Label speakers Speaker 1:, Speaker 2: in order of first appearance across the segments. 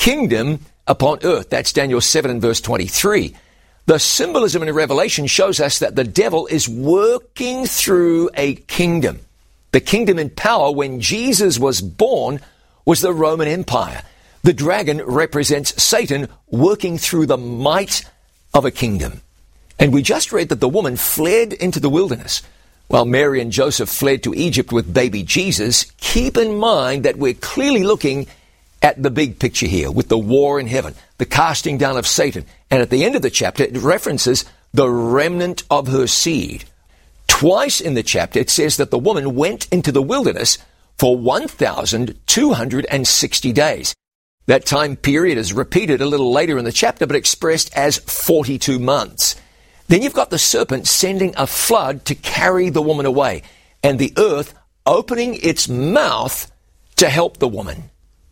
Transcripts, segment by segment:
Speaker 1: kingdom upon earth. That's Daniel 7 and verse 23. The symbolism in Revelation shows us that the devil is working through a kingdom. The kingdom in power when Jesus was born was the Roman Empire. The dragon represents Satan working through the might of a kingdom. And we just read that the woman fled into the wilderness, while Mary and Joseph fled to Egypt with baby Jesus. Keep in mind that we're clearly looking at the big picture here with the war in heaven, the casting down of Satan. And at the end of the chapter, it references the remnant of her seed. Twice in the chapter, it says that the woman went into the wilderness for 1,260 days. That time period is repeated a little later in the chapter, but expressed as 42 months. Then you've got the serpent sending a flood to carry the woman away, and the earth opening its mouth to help the woman.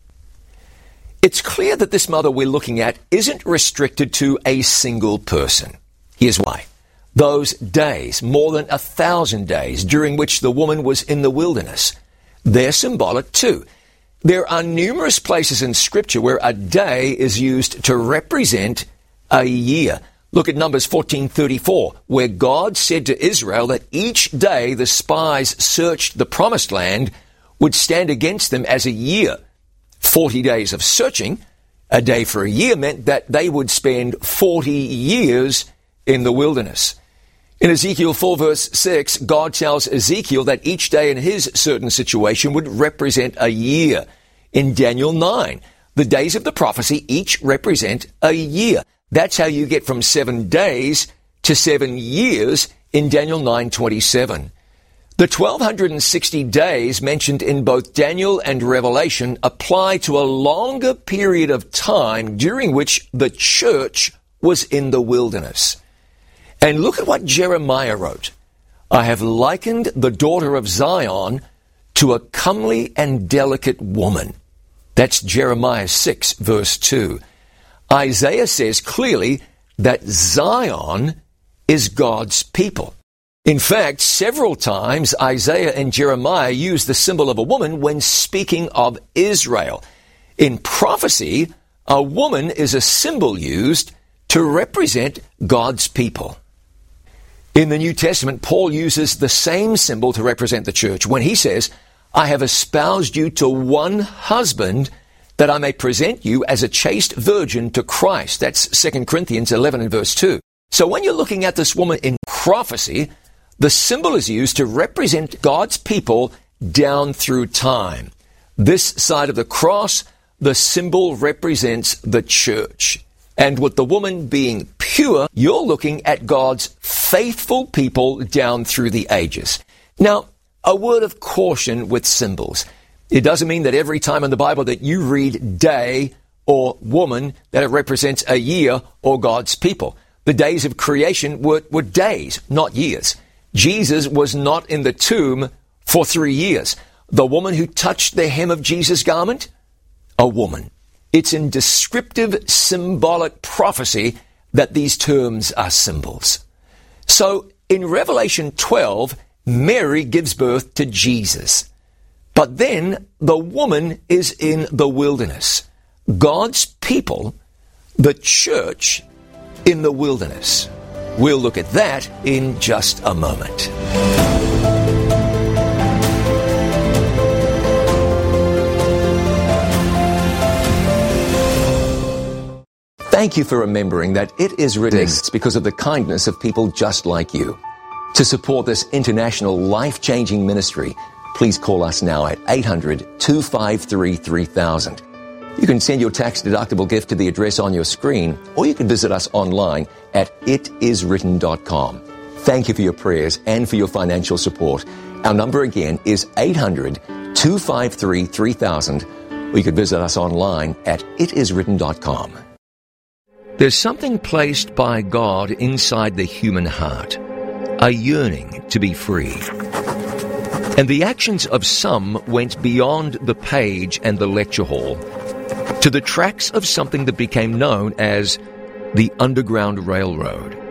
Speaker 1: It's clear that this mother we're looking at isn't restricted to a single person. Here's why. Those days, more than 1,000 days, during which the woman was in the wilderness, they're symbolic too. There are numerous places in Scripture where a day is used to represent a year. Look at Numbers 14:34, where God said to Israel that each day the spies searched the promised land would stand against them as a year. 40 days of searching, a day for a year, meant that they would spend 40 years in the wilderness. In Ezekiel 4 verse 6, God tells Ezekiel that each day in his certain situation would represent a year. In Daniel 9, the days of the prophecy each represent a year. That's how you get from 7 days to 7 years in Daniel 9:27. The 1,260 days mentioned in both Daniel and Revelation apply to a longer period of time during which the church was in the wilderness. And look at what Jeremiah wrote. I have likened the daughter of Zion to a comely and delicate woman. That's Jeremiah 6 verse 2. Isaiah says clearly that Zion is God's people. In fact, several times Isaiah and Jeremiah use the symbol of a woman when speaking of Israel. In prophecy, a woman is a symbol used to represent God's people. In the New Testament, Paul uses the same symbol to represent the church when he says, I have espoused you to one husband that I may present you as a chaste virgin to Christ. That's 2 Corinthians 11 and verse 2. So when you're looking at this woman in prophecy, the symbol is used to represent God's people down through time. This side of the cross, the symbol represents the church. And with the woman being pure, you're looking at God's faithful people down through the ages. Now, a word of caution with symbols. It doesn't mean that every time in the Bible that you read day or woman that it represents a year or God's people. The days of creation were days, not years. Jesus was not in the tomb for 3 years. The woman who touched the hem of Jesus' garment, a woman. It's in descriptive symbolic prophecy that these terms are symbols. So in Revelation 12, Mary gives birth to Jesus. But then the woman is in the wilderness. God's people, the church, in the wilderness. We'll look at that in just a moment. Thank you for remembering that It Is Written exists because of the kindness of people just like you. To support this international life-changing ministry, please call us now at 800-253-3000. You can send your tax-deductible gift to the address on your screen, or you can visit us online at itiswritten.com. Thank you for your prayers and for your financial support. Our number again is 800-253-3000, or you can visit us online at itiswritten.com. There's something placed by God inside the human heart, a yearning to be free. And the actions of some went beyond the page and the lecture hall to the tracks of something that became known as the Underground Railroad.